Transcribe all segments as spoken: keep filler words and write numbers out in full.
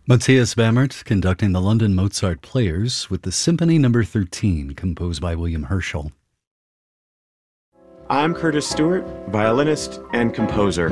Matthias Bammert conducting the London Mozart Players with the Symphony Number thirteen, composed by William Herschel. I'm Curtis Stewart, violinist and composer.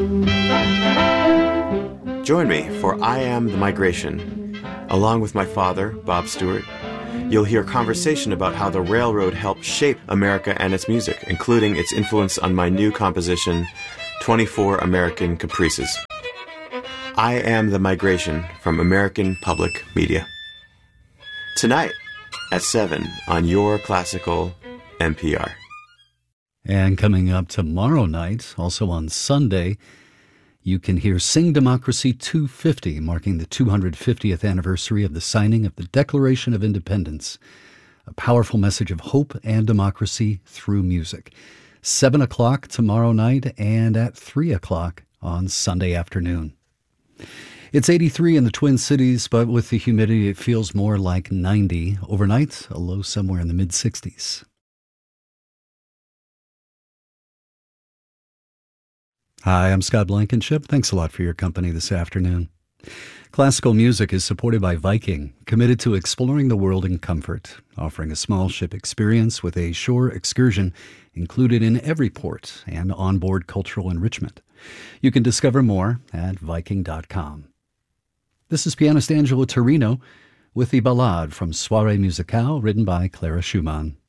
Join me for I Am the Migration. Along with my father, Bob Stewart, you'll hear conversation about how the railroad helped shape America and its music, including its influence on my new composition, twenty-four American Caprices. I Am the Migration from American Public Media. Tonight at seven on Your Classical N P R. And coming up tomorrow night, also on Sunday, you can hear Sing Democracy two fifty, marking the two hundred fiftieth anniversary of the signing of the Declaration of Independence, a powerful message of hope and democracy through music. seven o'clock tomorrow night and at three o'clock on Sunday afternoon. It's eighty-three in the Twin Cities, but with the humidity, it feels more like ninety. Overnight, a low somewhere in the mid-sixties. Hi, I'm Scott Blankenship. Thanks a lot for your company this afternoon. Classical music is supported by Viking, committed to exploring the world in comfort, offering a small ship experience with a shore excursion included in every port and onboard cultural enrichment. You can discover more at Viking dot com. This is pianist Angelo Torino with the Ballade from Soirée Musicale, written by Clara Schumann.